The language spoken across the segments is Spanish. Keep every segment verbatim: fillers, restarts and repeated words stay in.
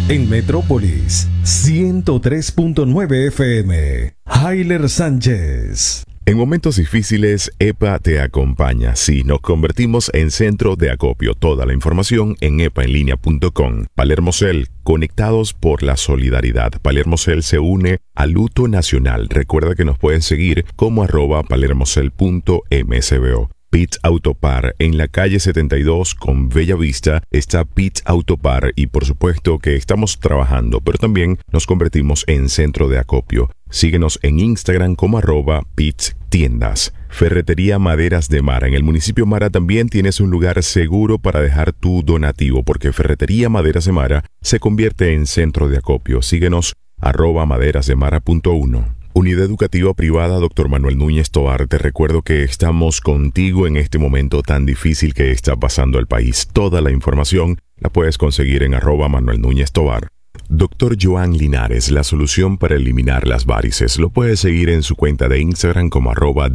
En Metrópolis, ciento tres punto nueve F M. Hayler Sánchez. En momentos difíciles, E P A te acompaña. Sí, nos convertimos en centro de acopio. Toda la información en epa en línea punto com. Palermocel, conectados por la solidaridad. Palermocel se une al luto nacional. Recuerda que nos pueden seguir como arroba palermocel punto msbo. Pitts Autopar, en la calle setenta y dos con Bella Vista está Pitts Autopar y por supuesto que estamos trabajando, pero también nos convertimos en centro de acopio. Síguenos en Instagram como arroba Pitts Tiendas. Ferretería Maderas de Mara. En el municipio Mara también tienes un lugar seguro para dejar tu donativo, porque Ferretería Maderas de Mara se convierte en centro de acopio. Síguenos arroba maderasdemara punto uno. Unidad Educativa Privada Doctor Manuel Núñez Tovar, te recuerdo que estamos contigo en este momento tan difícil que está pasando el país. Toda la información la puedes conseguir en arroba Manuel Núñez Tovar. Doctor Joan Linares, la solución para eliminar las varices. Lo puedes seguir en su cuenta de Instagram como arroba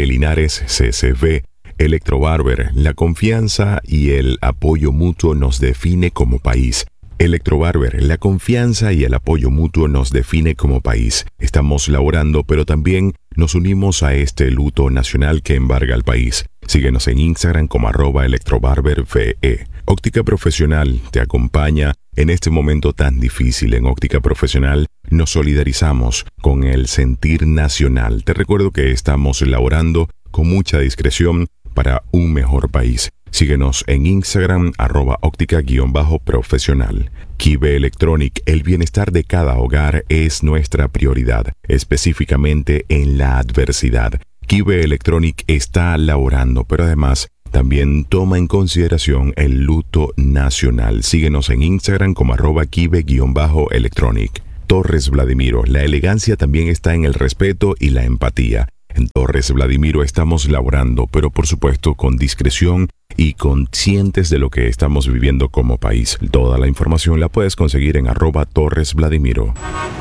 drlinaresccv. Electrobarber, la confianza y el apoyo mutuo nos define como país. Electrobarber, la confianza y el apoyo mutuo nos define como país. Estamos laborando, pero también nos unimos a este luto nacional que embarga al país. Síguenos en Instagram como arroba electrobarberve. Óptica Profesional te acompaña en este momento tan difícil. En Óptica Profesional nos solidarizamos con el sentir nacional. Te recuerdo que estamos laborando con mucha discreción para un mejor país. Síguenos en Instagram, arroba óptica-profesional. Kibe Electronic, el bienestar de cada hogar es nuestra prioridad, específicamente en la adversidad. Kibe Electronic está laborando, pero además también toma en consideración el luto nacional. Síguenos en Instagram como arroba kibe-electronic. Torres Vladimiro, la elegancia también está en el respeto y la empatía. En Torres Vladimiro estamos laborando, pero por supuesto con discreción y conscientes de lo que estamos viviendo como país. Toda la información la puedes conseguir en arroba Torres Vladimiro.